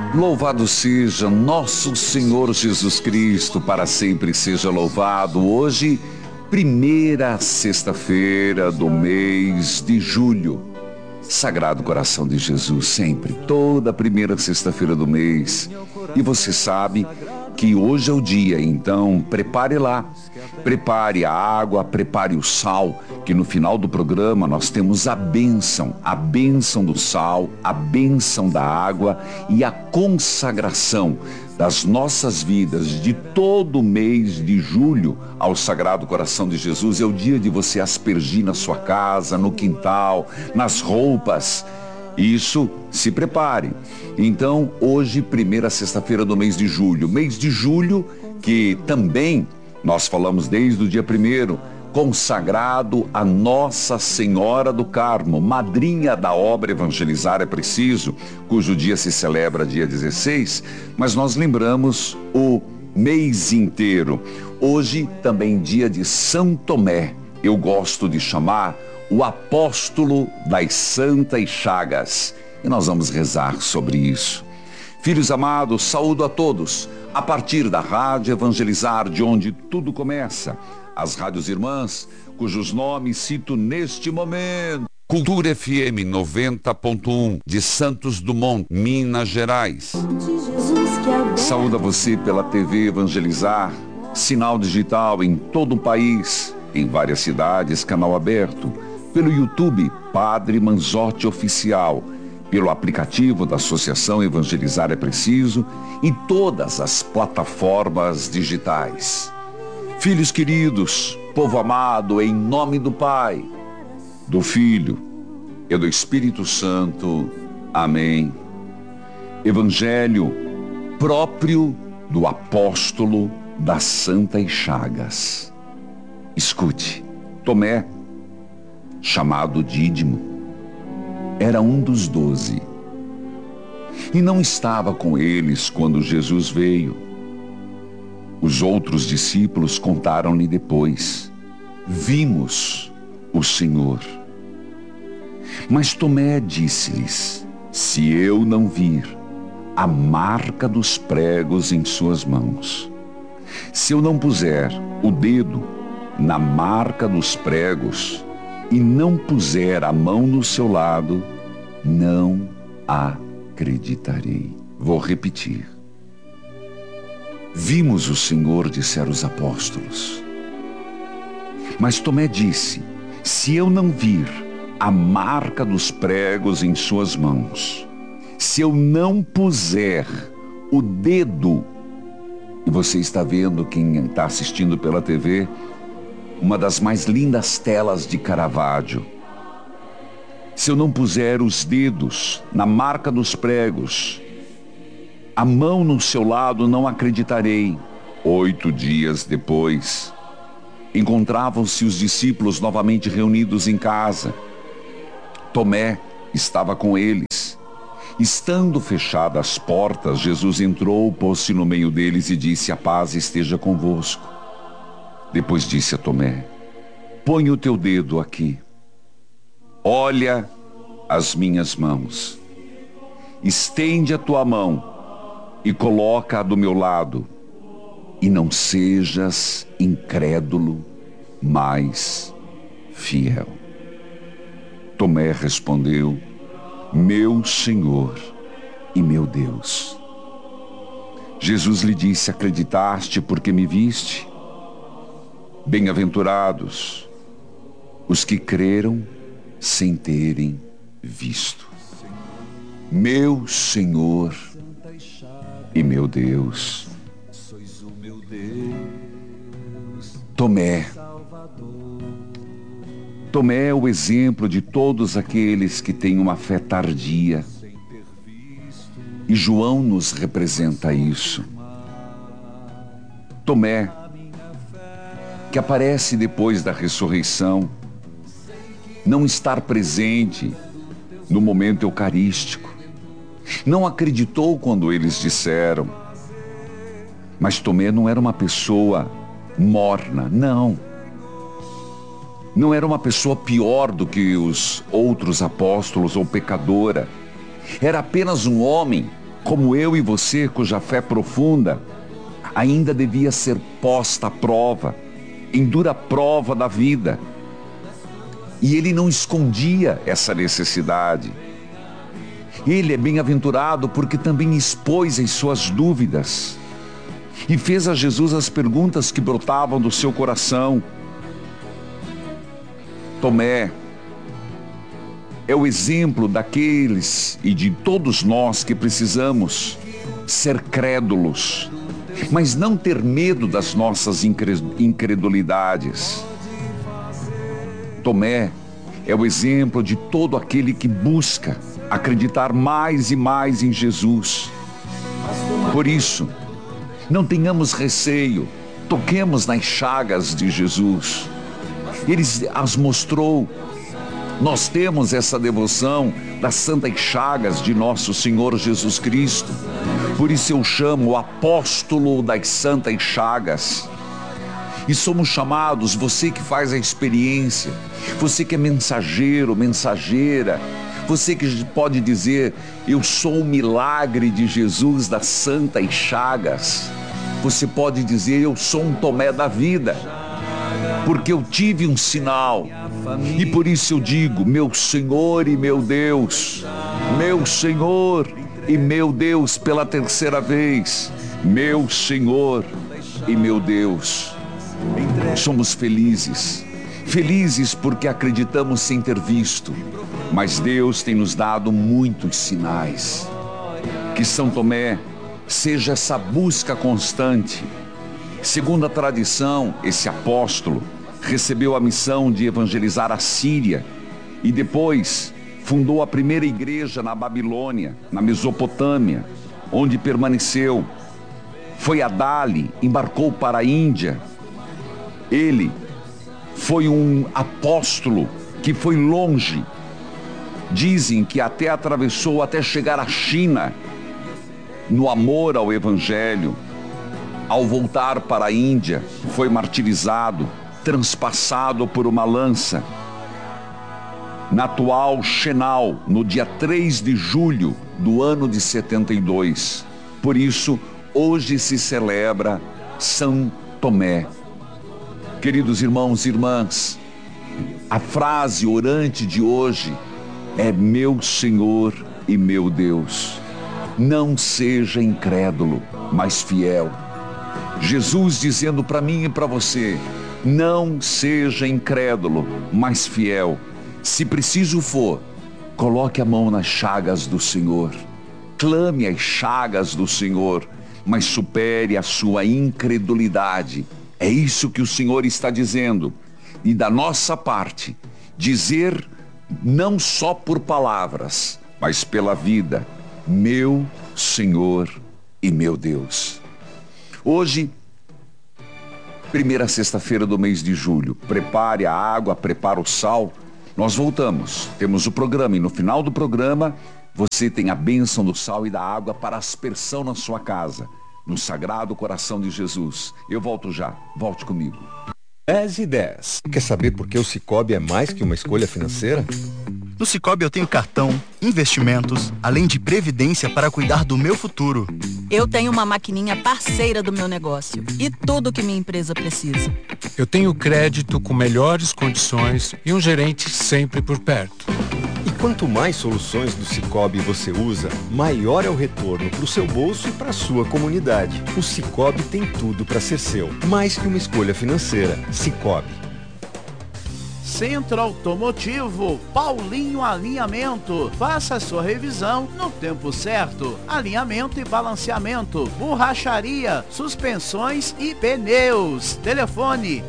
Louvado seja nosso Senhor Jesus Cristo, para sempre seja louvado. Hoje, primeira sexta-feira do mês de julho. Sagrado Coração de Jesus, sempre, toda primeira sexta-feira do mês. E você sabe que hoje é o dia, então prepare lá. Prepare a água, prepare o sal, que no final do programa nós temos a bênção do sal, a bênção da água e a consagração das nossas vidas de todo o mês de julho ao Sagrado Coração de Jesus. É o dia de você aspergir na sua casa, no quintal, nas roupas. Isso, se prepare. Então, hoje, primeira sexta-feira do mês de julho. Mês de julho que também nós falamos desde o dia 1º, consagrado a Nossa Senhora do Carmo, madrinha da obra Evangelizar é Preciso, cujo dia se celebra dia 16, mas nós lembramos o mês inteiro. Hoje também dia de São Tomé, eu gosto de chamar o apóstolo das Santas Chagas, e nós vamos rezar sobre isso. Filhos amados, saúdo a todos, a partir da Rádio Evangelizar, de onde tudo começa. As rádios irmãs, cujos nomes cito neste momento. Cultura FM 90.1, de Santos Dumont, Minas Gerais. Saúdo a você pela TV Evangelizar, sinal digital em todo o país, em várias cidades, canal aberto. Pelo YouTube, Padre Manzotti Oficial, pelo aplicativo da Associação Evangelizar é Preciso e todas as plataformas digitais. Filhos queridos, povo amado, em nome do Pai, do Filho e do Espírito Santo. Amém. Evangelho próprio do apóstolo das Santas Chagas. Escute, Tomé, chamado Dídimo, era um dos 12 e não estava com eles quando Jesus veio. Os outros discípulos contaram-lhe depois: vimos o Senhor. Mas Tomé disse-lhes: se eu não vir a marca dos pregos em suas mãos, se eu não puser o dedo na marca dos pregos e não puser a mão no seu lado, não acreditarei. Vou repetir. Vimos o Senhor, disseram os apóstolos. Mas Tomé disse: se eu não vir a marca dos pregos em suas mãos, se eu não puser o dedo, e você está vendo, quem está assistindo pela TV, uma das mais lindas telas de Caravaggio. Se eu não puser os dedos na marca dos pregos, a mão no seu lado, não acreditarei. 8 dias depois, encontravam-se os discípulos novamente reunidos em casa. Tomé estava com eles. Estando fechadas as portas, Jesus entrou, pôs-se no meio deles e disse: a paz esteja convosco. Depois disse a Tomé: põe o teu dedo aqui, olha as minhas mãos, estende a tua mão e coloca-a do meu lado, e não sejas incrédulo, mas fiel. Tomé respondeu: meu Senhor e meu Deus. Jesus lhe disse: acreditaste porque me viste? Bem-aventurados os que creram sem terem visto. Meu Senhor e meu Deus. Tomé é o exemplo de todos aqueles que têm uma fé tardia. E João nos representa isso. Tomé, que aparece depois da ressurreição, não estar presente no momento eucarístico, não acreditou quando eles disseram. Mas Tomé não era uma pessoa morna, não era uma pessoa pior do que os outros apóstolos ou pecadora. Era apenas um homem como eu e você, cuja fé profunda ainda devia ser posta à prova, em dura prova da vida. E ele não escondia essa necessidade. Ele é bem-aventurado porque também expôs as suas dúvidas e fez a Jesus as perguntas que brotavam do seu coração. Tomé é o exemplo daqueles e de todos nós que precisamos ser crédulos, mas não ter medo das nossas incredulidades. Tomé é o exemplo de todo aquele que busca acreditar mais e mais em Jesus. Por isso, não tenhamos receio, toquemos nas chagas de Jesus. Ele as mostrou. Nós temos essa devoção das santas chagas de nosso Senhor Jesus Cristo. Por isso eu chamo o apóstolo das santas chagas. E somos chamados, você que faz a experiência, você que é mensageiro, mensageira, você que pode dizer, eu sou o milagre de Jesus das santas chagas. Você pode dizer, eu sou um Tomé da vida, porque eu tive um sinal. E por isso eu digo, meu Senhor e meu Deus, meu Senhor e meu Deus, pela terceira vez, meu Senhor e meu Deus. Somos felizes, felizes porque acreditamos sem ter visto, mas Deus tem nos dado muitos sinais. Que São Tomé seja essa busca constante. Segundo a tradição, esse apóstolo recebeu a missão de evangelizar a Síria e depois fundou a primeira igreja na Babilônia, na Mesopotâmia, onde permaneceu. Foi a Dali, embarcou para a Índia. Ele foi um apóstolo que foi longe. Dizem que até atravessou até chegar à China no amor ao Evangelho. Ao voltar para a Índia, foi martirizado, transpassado por uma lança. Na atual Chenal, no dia 3 de julho do ano de 72. Por isso, hoje se celebra São Tomé. Queridos irmãos e irmãs, a frase orante de hoje é meu Senhor e meu Deus. Não seja incrédulo, mas fiel. Jesus dizendo para mim e para você, não seja incrédulo, mas fiel. Se preciso for, coloque a mão nas chagas do Senhor. Clame as chagas do Senhor, mas supere a sua incredulidade. É isso que o Senhor está dizendo. E da nossa parte, dizer não só por palavras, mas pela vida, meu Senhor e meu Deus. Hoje, primeira sexta-feira do mês de julho, prepare a água, prepare o sal. Nós voltamos, temos o programa e no final do programa, você tem a bênção do sal e da água para aspersão na sua casa. No Sagrado Coração de Jesus. Eu volto já. Volte comigo. 10:10. Quer saber por que o Sicoob é mais que uma escolha financeira? No Sicoob eu tenho cartão, investimentos, além de previdência para cuidar do meu futuro. Eu tenho uma maquininha parceira do meu negócio e tudo que minha empresa precisa. Eu tenho crédito com melhores condições e um gerente sempre por perto. E quanto mais soluções do Sicoob você usa, maior é o retorno para o seu bolso e para a sua comunidade. O Sicoob tem tudo para ser seu, mais que uma escolha financeira. Sicoob. Centro Automotivo Paulinho Alinhamento. Faça a sua revisão no tempo certo. Alinhamento e balanceamento, borracharia, suspensões e pneus. Telefone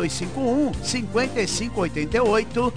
3251-5588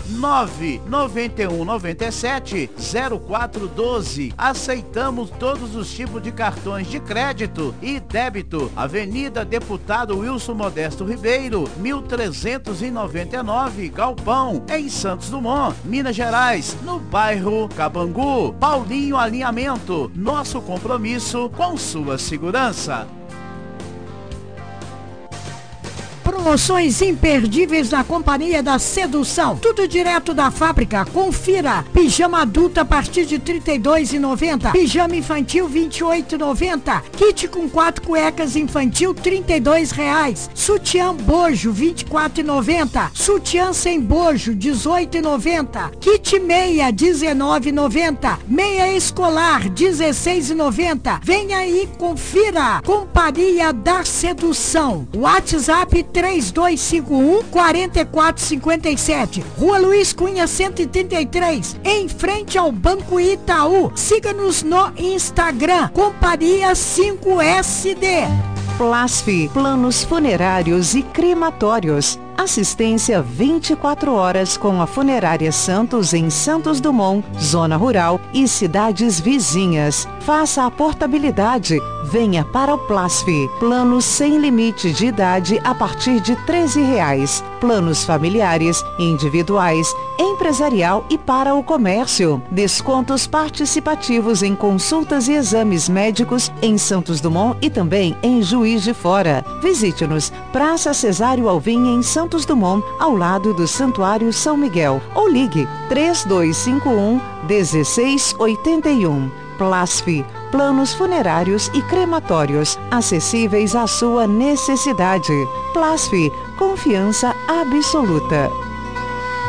99197-0412. Aceitamos todos os tipos de cartões de crédito e débito. Avenida Deputado Wilson Modesto Ribeiro, 1399, Galpão, em Santos Dumont, Minas Gerais, no bairro Cabangu. Paulinho Alinhamento, nosso compromisso com sua segurança. Promoções imperdíveis na Companhia da Sedução. Tudo direto da fábrica. Confira. Pijama adulto a partir de R$ 32,90. Pijama infantil R$ 28,90. Kit com 4 cuecas infantil R$ 32,00. Sutiã bojo R$ 24,90. Sutiã sem bojo R$ 18,90. Kit meia R$ 19,90. Meia escolar R$ 16,90. Venha aí, confira. Companhia da Sedução. WhatsApp 3251-4457. Rua Luiz Cunha 133, em frente ao Banco Itaú. Siga-nos no Instagram, Companhia 5SD. Plasfi, planos funerários e crematórios. Assistência 24 horas com a Funerária Santos em Santos Dumont, Zona Rural e cidades vizinhas. Faça a portabilidade. Venha para o Plasfi. Planos sem limite de idade a partir de R$ 13,00. Planos familiares, individuais, empresarial e para o comércio. Descontos participativos em consultas e exames médicos em Santos Dumont e também em Juiz de Fora. Visite-nos, Praça Cesário Alvim em Santos Dumont, ao lado do Santuário São Miguel. Ou ligue 3251-1681. Plasfi, planos funerários e crematórios, acessíveis à sua necessidade. Plasfi, confiança absoluta.